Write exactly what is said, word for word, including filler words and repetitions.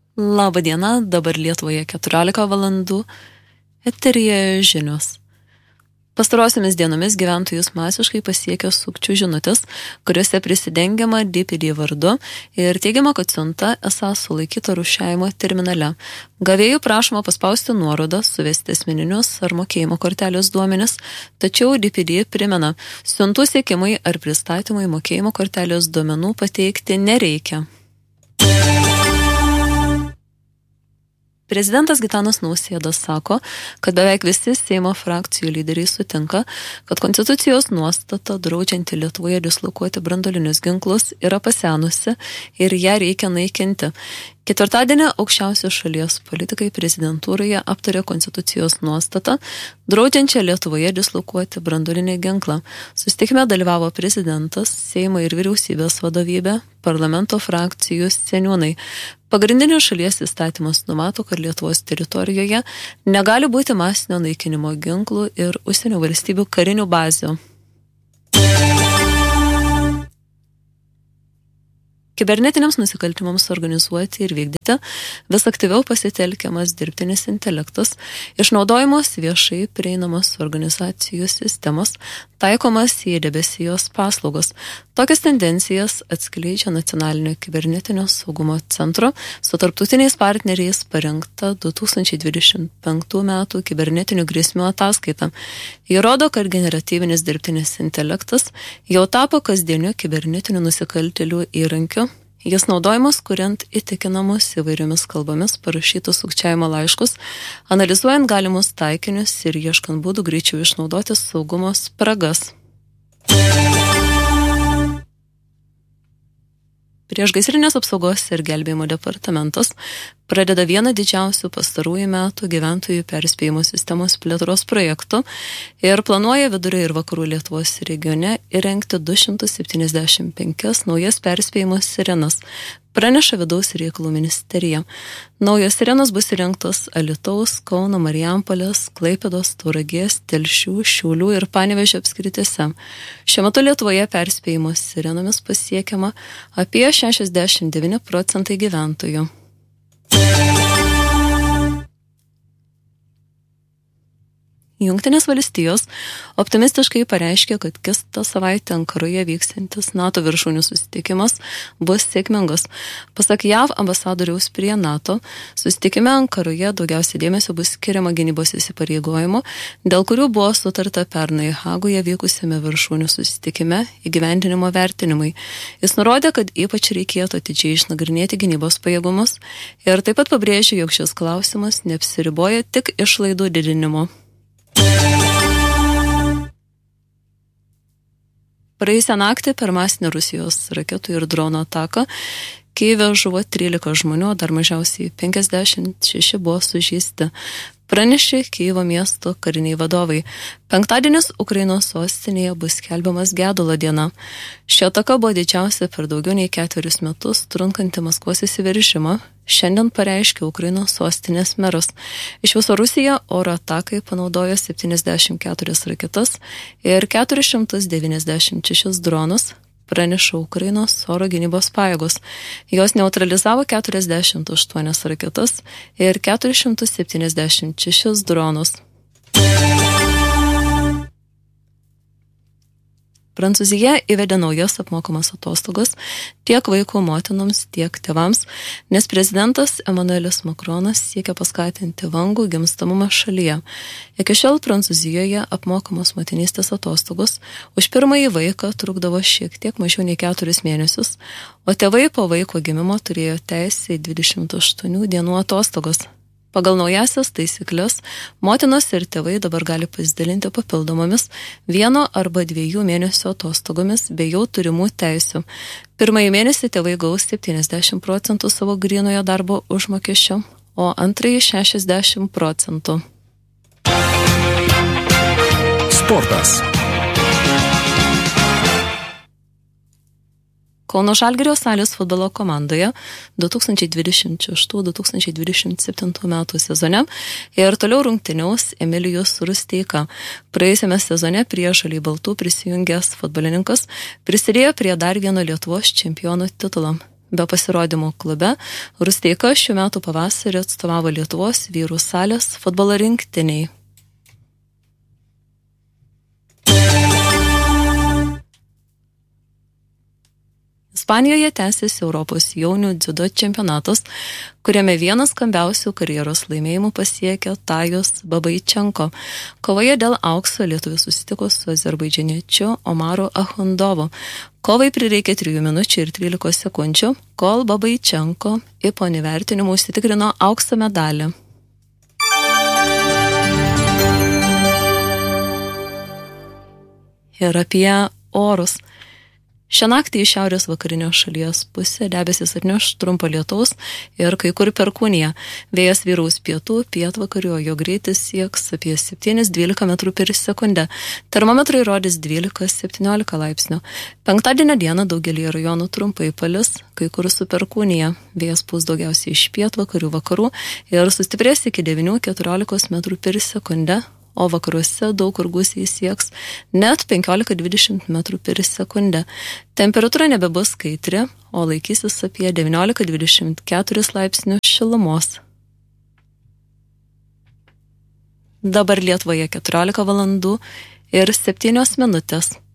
Labą dieną, dabar Lietuvoje keturiolika valandų, eteryje žinios. Pastarosiamis dienomis gyventojus masiškai pasiekia sukčių žinutės, kuriuose prisidengiama D P D vardu ir teigiama, kad siunta esą sulaikyta rūšiavimo terminale. Gavėjų prašoma paspausti nuorodą, suvesti asmeninius ar mokėjimo kortelės duomenis, tačiau D P D primena, siuntų siekimui ar pristatymui mokėjimo kortelės duomenų pateikti nereikia. Prezidentas Gitanas Nausėda sako, kad beveik visi Seimo frakcijų lyderiai sutinka, kad konstitucijos nuostata draudžianti Lietuvoje dislokuoti branduolinius ginklus yra pasenusi ir ją reikia naikinti. Ketvirtadienį aukščiausios šalies politikai prezidentūroje aptarė konstitucijos nuostatą, draudžiančią Lietuvoje dislokuoti branduolinį ginklą. Susitikime dalyvavo prezidentas, Seimo ir vyriausybės vadovybė, parlamento frakcijų seniūnai. Pagrindinis šalies įstatymas numato, kad Lietuvos teritorijoje negali būti masinio naikinimo ginklų ir užsienio valstybių karinių bazių. Kibernetiniams nusikaltimams organizuoti ir vykdyti vis aktyviau pasitelkiamas dirbtinis intelektas, išnaudojamos viešai prieinamos organizacijų sistemos, taikomas į debesijos paslaugos. Tokias tendencijas atskleidžia Nacionalinio kibernetinio saugumo centro su tarptautiniais partneriais parengta du tūkstančiai dvidešimt penktų metų kibernetinių grėsmių ataskaita. Ji rodo, kad generatyvinis dirbtinis intelektas jau tapo kasdieniu kibernetinių nusikaltėlių įrankiu. Jis naudojamas kuriant įtikinamus įvairiomis kalbomis parašytus sukčiavimo laiškus, analizuojant galimus taikinius ir ieškant būdų greičiau išnaudoti saugumo spragas. Priešgaisrinės apsaugos ir gelbėjimo departamentas pradeda vieną didžiausių pastarųjų metų gyventojų perspėjimo sistemos plėtros projektų ir planuoja vidurio ir vakarų Lietuvos regione įrengti du šimtus septyniasdešimt penkias naujas perspėjimo sirenas, praneša Vidaus reikalų ministerija. Naujos sirenos bus įrengtos Alytaus, Kauno, Marijampolės, Klaipėdos, Tauragės, Telšių, Šiaulių ir Panevėžio apskritėse. Šiuo metu Lietuvoje perspėjimo sirenomis pasiekiama apie šešiasdešimt devyni procentai gyventojų. Jungtinės valstijos optimistiškai pareiškė, kad kitą savaitę Ankaroje vyksiantis NATO viršūnių susitikimas bus sėkmingas. Pasak J A V ambasadoriaus prie NATO, susitikime Ankaroje daugiausiai dėmesio bus skiriama gynybos įsipareigojimų, dėl kurių buvo sutarta pernai Hagoje vykusiame viršūnių susitikime įgyvendinimo vertinimui. Jis nurodė, kad ypač reikėtų atidžiai išnagrinėti gynybos pajėgumus ir taip pat pabrėžė, jog šis klausimas neapsiriboja tik išlaidų didinimu. Praėjusią naktį per masinę Rusijos raketų ir drono ataką Kijeve žuvo trylika žmonių, dar mažiausiai penkiasdešimt šeši buvo sužeisti. Pranešė Kijevo miesto kariniai vadovai. Penktadienis Ukrainos sostinėje bus skelbiamas gedulo diena. Ši ataka buvo didžiausia per daugiau nei ketverius metus trunkanti Maskvos įsiveržimą. Šiandien pareiškė Ukrainos sostinės meras. Iš viso Rusija oro atakai panaudojo septyniasdešimt keturias raketas ir keturis šimtus devyniasdešimt šešis dronus, praneša Ukrainos oro gynybos pajėgos. Jos neutralizavo keturiasdešimt aštuonias raketas ir keturis šimtus septyniasdešimt šešis dronus. Prancūzija įvedė naujas apmokamas atostogas tiek vaiko motinoms, tiek tėvams, nes prezidentas Emmanuelis Macronas siekia paskatinti vangų gimstamumą šalyje. Iki šiol Prancūzijoje apmokamos motinystės atostogos už pirmąjį vaiką trukdavo šiek tiek mažiau nei keturis mėnesius, o tėvai po vaiko gimimo turėjo teisę į dvidešimt aštuonių dienų atostogas. Pagal naujasias taisyklės, motinos ir tėvai dabar gali pasidalinti papildomomis vieno arba dviejų mėnesių atostogomis bei jau turimų teisių. Pirmąjį mėnesį tėvai gaus septyniasdešimt procentų savo grynojo darbo užmokesčio, o antrąjį šešiasdešimt procentų. Sportas. Kauno Žalgirio salės futbolo komandoje du tūkstančiai dvidešimt šeštų - du tūkstančiai dvidešimt septintų metų sezone ir toliau rungtyniaus Emilijus Rusteika. Praėjusiame sezone prie žaliai baltų prisijungęs futbolininkas prisidėjo prie dar vieno Lietuvos čempionų titulo. Be pasirodymo klube, Rusteika šių metų pavasarį atstovavo Lietuvos vyrų salės futbolo rinktiniai. Ispanijoje tęsiasi Europos jaunių dziudo čempionatas, kuriame vienas skambiausių karjeros laimėjimų pasiekė Tajus Babaičenko. Kovoje dėl aukso lietuvis susitiko su azerbaidžaniečiu Omaru Ahundovu. Kovai prireikė trijų minučių ir trylikos sekundžių, kol Babaičenko IPON įvertinimu užsitikrino aukso medalį. Ir apie orus. Šią naktį į šiaurės vakarinio šalies pusę debesis atneš trumpo lietaus ir kai kur perkūnija. Vėjas vyraus pietų, pietvakarių, o jo greitis sieks apie septyni dvylika metrų per sekundę. Termometrai rodys dvylika septyniolika laipsnių. Penktadienio dieną daugelį rajonų trumpai palis, kai kur su perkūnija. Vėjas pūs daugiausiai iš pietvakarių vakarų ir sustiprės iki devynių keturiolikos metrų per sekundę. O vakaruose daug kur gūsiai sieks net penkiolika dvidešimt metrų per sekundę. Temperatūra nebebus kaitri, o laikysis apie devyniolika dvidešimt keturis laipsnių šilumos. Dabar Lietuvoje keturiolika valandų ir septynios minutės.